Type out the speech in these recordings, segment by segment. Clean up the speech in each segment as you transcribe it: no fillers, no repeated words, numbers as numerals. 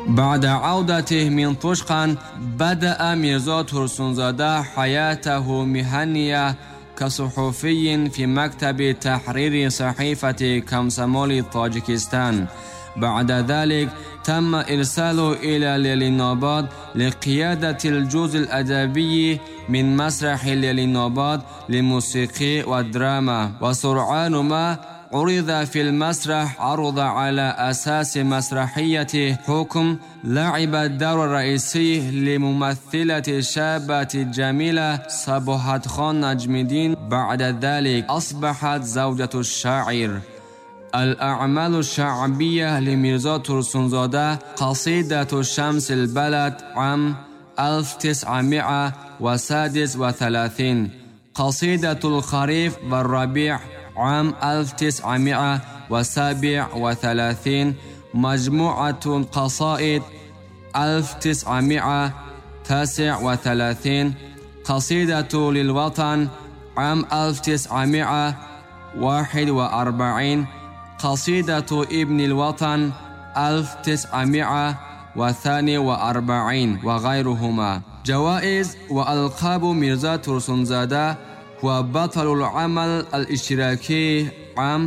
بعد عودته من طشقان بدأ ميرزا ترسونزاده حياته مهنية كصحفي في مكتب تحرير صحيفة كمسمول طاجكستان. بعد ذلك تم إرساله إلى ليليناباد لقيادة الجزء الأدبي من مسرح ليليناباد للموسيقى والدراما، وسرعان ما عرض في المسرح عرض على أساس مسرحية حكم لعب الدور الرئيسي لممثلة الشابة الجميلة صبوحات خان نجم الدين. بعد ذلك أصبحت زوجة الشاعر. الأعمال الشعبية لميرزا ترسونزاده: قصيدة شمس البلد عام 1936، قصيدة الخريف والربيع عام 1937، مجموعة القصائد 1939، قصيدة للوطن عام 1941، قصيدة ابن الوطن 1942 وغيرهما. جوائز وألقاب ميرزا ترسونزاده: هو بطل العمل الاشتراكي عام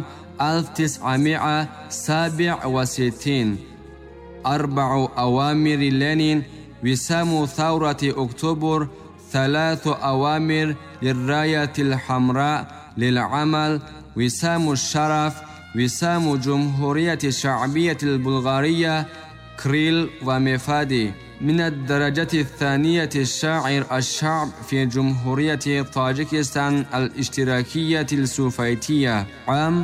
1967، 4 أوامر لينين، وسام ثورة أكتوبر، 3 أوامر للراية الحمراء للعمل، وسام الشرف، وسام جمهورية الشعبية البلغارية كريل ومفادي. من الدرجة الثانية الشاعر الشعب في جمهورية طاجكستان الاشتراكية السوفيتية عام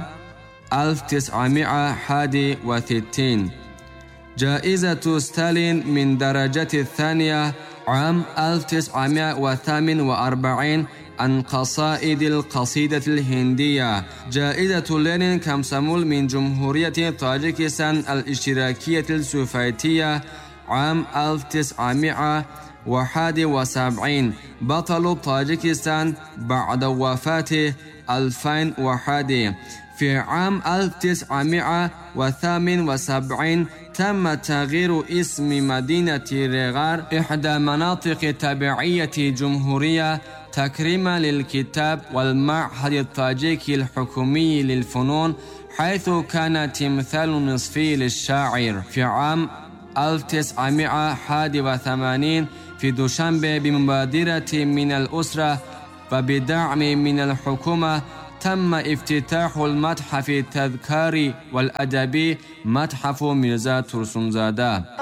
1961. جائزة ستالين من درجة الثانية عام 1948 عن قصائد القصيدة الهندية. جائزة لينين كمسمول من جمهورية طاجكستان الاشتراكية السوفيتية عام 1971. بطل طاجكستان بعد وفاته 2001. في عام 1978 تم تغيير اسم مدينة ريغار إحدى مناطق تبعية جمهورية تكريما للكتاب والمعهد الطاجيكي الحكومي للفنون، حيث كان تمثال نصفي للشاعر. في عام 1981 في دوشنبه بمبادرة من الأسرة وبدعم من الحكومة تم افتتاح المتحف التذكاري والأدبي متحف ميرزا ترسونزاده.